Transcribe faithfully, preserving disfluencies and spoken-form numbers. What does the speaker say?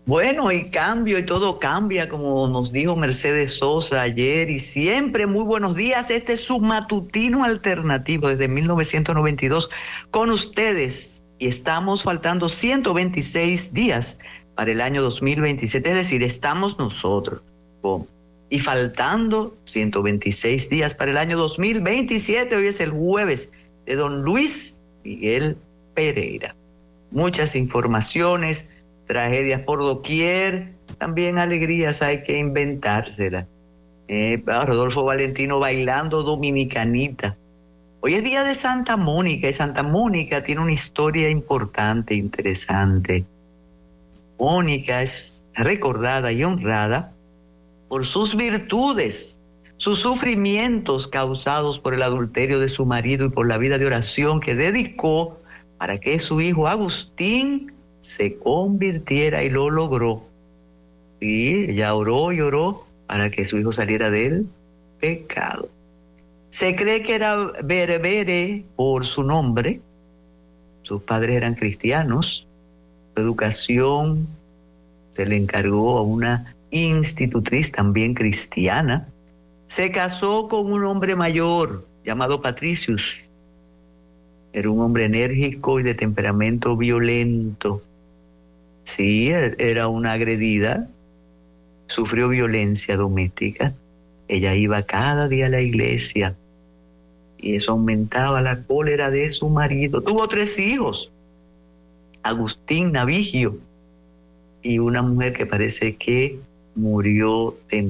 Bueno, y cambio y todo cambia, como nos dijo Mercedes Sosa ayer, y siempre muy buenos días. Este es su matutino alternativo desde mil novecientos noventa y dos con ustedes, y estamos faltando ciento veintiséis días para el año dos mil veintisiete, es decir, estamos nosotros, ¿cómo? Y faltando ciento veintiséis días para el año dos mil veintisiete. Hoy es el jueves de don Luis Miguel Pereira. Muchas informaciones, tragedias por doquier, también alegrías hay que inventárselas. Eh, Rodolfo Valentino bailando dominicanita. Hoy es día de Santa Mónica, y Santa Mónica tiene una historia importante, interesante. Mónica es recordada y honrada por sus virtudes, sus sufrimientos causados por el adulterio de su marido y por la vida de oración que dedicó para que su hijo Agustín se convirtiera, y lo logró. Sí, ella oró y oró para que su hijo saliera del pecado. Se cree que era berbere por su nombre. Sus padres eran cristianos. Su educación se le encargó a una institutriz también cristiana. Se casó con un hombre mayor llamado Patricius. Era un hombre enérgico y de temperamento violento. Sí, era una agredida. Sufrió violencia doméstica. Ella iba cada día a la iglesia y eso aumentaba la cólera de su marido. Tuvo tres hijos: Agustín, Navigio y una mujer que parece que murió temprano.